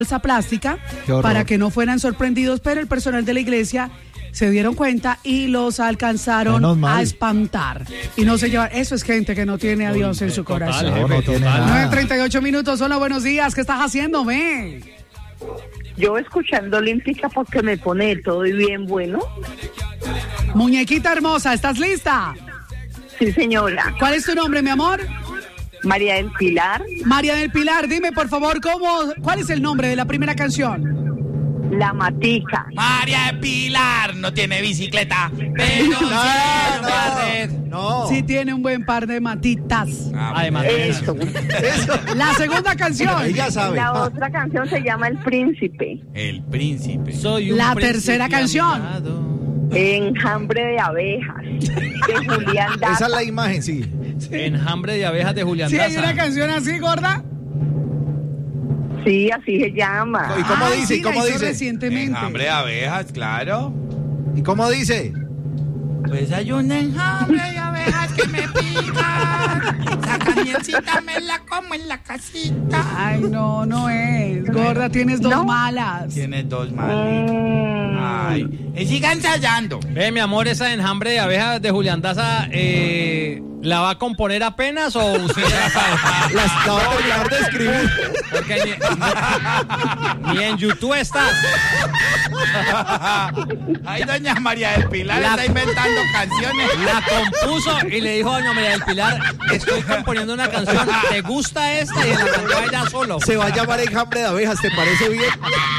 bolsa plástica para que no fueran sorprendidos, pero el personal de la iglesia se dieron cuenta y los alcanzaron a espantar. Y no se llevan. Eso es gente que no tiene a Dios en su corazón. No tiene nada. 9:38 minutos. Hola, buenos días. ¿Qué estás haciendo, me? Yo escuchando Olímpica porque me pone todo y bien bueno. Muñequita hermosa, ¿estás lista? Sí, señora. ¿Cuál es tu nombre, mi amor? María del Pilar. María del Pilar, dime por favor, ¿cuál es el nombre de la primera canción? La Matica. María del Pilar no tiene bicicleta, pero No. Sí tiene un buen par de matitas. Además, Eso. La segunda canción. Ella sabe. La otra canción se llama El Príncipe. El príncipe. La tercera canción. Enjambre de abejas. De Julián Daza. Esa es la imagen, sí. Enjambre de abejas de Julián ¿Sí Daza. hay una canción así, gorda? Sí, así se llama. ¿Y cómo dice? Sí, ¿Cómo la hizo dice? recientemente. Enjambre de abejas, claro. ¿Y cómo dice? Pues hay un enjambre de abejas que me pican. Saca mielcita, me la como en la casita. Ay, no es. Gorda, tienes dos ¿No? malas. Tienes dos manos. Ay. Y siga ensayando. Mi amor, esa enjambre de abejas de Julián Daza, ¿la va a componer apenas o usted ya sabe? La va a terminar de escribir. Porque ni en YouTube está. Ay, doña María del Pilar está inventando canciones. La compuso y le dijo a doña María del Pilar, estoy componiendo una canción, ¿te gusta esta? Y la cantó ella solo. Se va a llamar Enjambre de abejas, ¿te parece bien?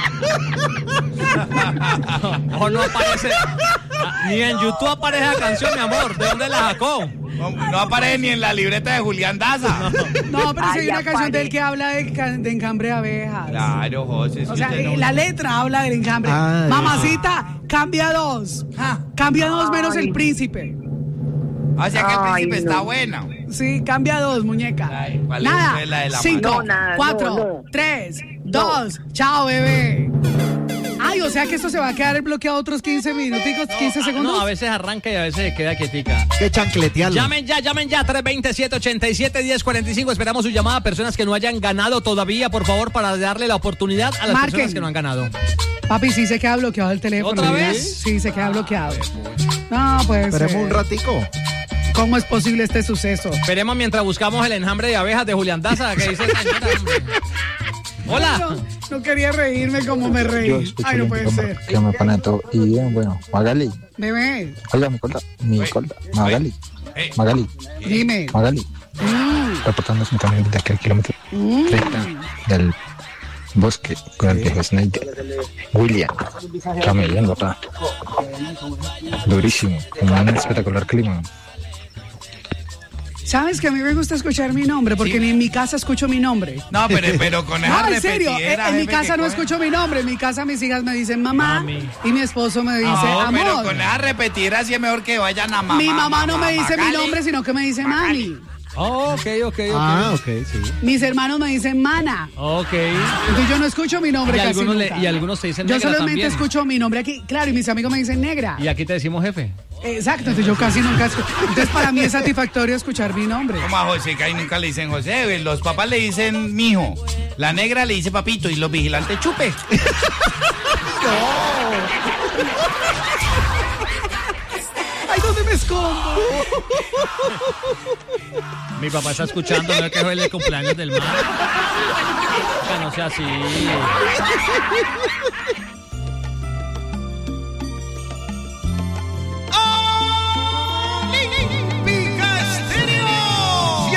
O no aparece, ni en YouTube aparece la canción, mi amor. ¿De dónde la sacó? No aparece ni en la libreta de Julián Daza. No, pero sí hay Ay, una canción de él aparece. que habla de enjambre de abejas. Claro, José. O sea, la letra habla del enjambre. Ah, Mamacita, cambia dos. Cambia dos menos el príncipe. O sea que el Ay, príncipe no. está bueno. Sí, cambia dos, muñeca. Ay, ¿cuál es Nada. la de la 5, mano? No, nada, 4, no. 3, 2. Chao, bebé. Ay, o sea que esto se va a quedar bloqueado otros 15 minuticos, 15 segundos. No, a veces arranca y a veces se queda quietica. Qué chancletearlo. Llamen ya, 327-87-1045. Esperamos su llamada. Personas que no hayan ganado todavía, por favor, para darle la oportunidad a las Marquen. personas que no han ganado. Papi, sí se queda bloqueado el teléfono. ¿Otra ¿verdad? vez? Sí, se queda bloqueado. No, pues. Esperemos un ratico. ¿Cómo es posible este suceso? Esperemos mientras buscamos el enjambre de abejas de Julián Daza, que dice señora, hombre. Hola. No quería reírme como me Yo reí. escucho Ay, no puede ser. que me pone todo. Y bien, bueno, Magali. Bebé, Hola, Magali. Magali. dime. Magali. Reportando un camión de aquel kilómetro 30 del bosque con el viejo Snyder. William. Camellando acá. Durísimo. Con un espectacular clima. ¿Sabes que a mí me gusta escuchar mi nombre? Porque ni en mi casa escucho mi nombre. No, pero con esa No, en serio, repetidera, en mi jefe, casa que no coge. escucho mi nombre. En mi casa mis hijas me dicen mamá Mami. y mi esposo me dice No, pero amor. con esa repetidera sí es mejor que vayan a mamá. Mi mamá no me dice mi Magali. nombre, sino que me dice mami. Oh, ok. Ah, ok, sí. Mis hermanos me dicen mana. Ok. Entonces yo no escucho mi nombre Y casi algunos, nunca. y algunos te dicen Yo negra solamente también. escucho mi nombre aquí. Claro, y mis amigos me dicen negra. Y aquí te decimos jefe. Exacto, entonces yo casi nunca escucho. Entonces para mí es satisfactorio escuchar mi nombre. Como a José, que ahí nunca le dicen José. Los papás le dicen mijo. La negra le dice papito y los vigilantes chupe. Ay, ¿dónde me escondo? Mi papá está escuchando, no es que es el cumpleaños del mar. Que no sea así.